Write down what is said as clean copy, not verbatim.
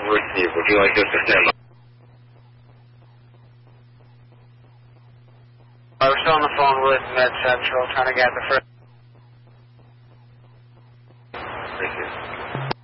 receive. Would you like us to stand by? We're still on the phone with Med Central trying to get the first. Thank you.